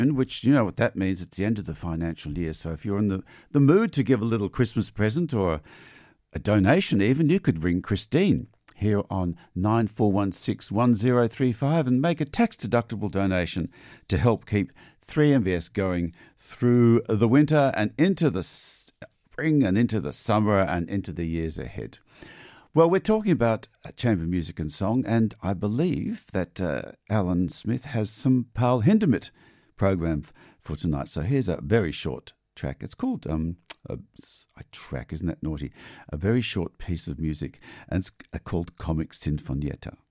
which you know what that means. It's the end of the financial year. So if you're in the mood to give a little Christmas present or a donation even, you could ring Christine here on 94161035 and make a tax-deductible donation to help keep 3MBS going through the winter and into the spring and into the summer and into the years ahead. Well, we're talking about chamber music and song, and I believe that Alan Smith has some Paul Hindemith program for tonight. So here's a very short track. It's called a track, isn't that naughty? A very short piece of music, and it's called Comic Sinfonietta.